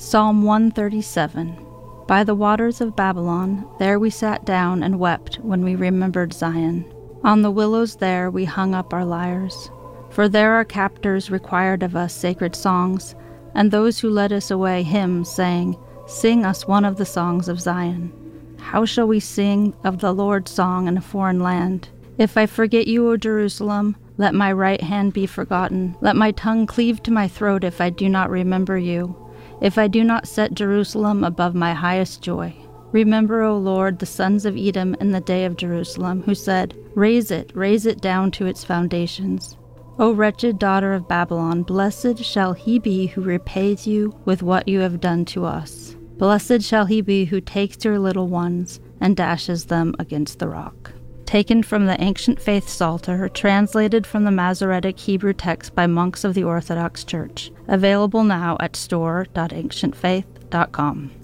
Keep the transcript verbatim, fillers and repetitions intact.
Psalm one thirty-seven. By the waters of Babylon, there we sat down and wept when we remembered Zion. On the willows there we hung up our lyres. For there our captors required of us sacred songs, and those who led us away hymns, saying, Sing us one of the songs of Zion. How shall we sing of the Lord's song in a foreign land? If I forget you, O Jerusalem, let my right hand be forgotten. Let my tongue cleave to my throat if I do not remember you, if I do not set Jerusalem above my highest joy. Remember, O Lord, the sons of Edom in the day of Jerusalem, who said, Raise it, raise it down to its foundations. O wretched daughter of Babylon, blessed shall he be who repays you with what you have done to us. Blessed shall he be who takes your little ones and dashes them against the rock. Taken from the Ancient Faith Psalter, translated from the Masoretic Hebrew text by monks of the Orthodox Church. Available now at store dot ancient faith dot com.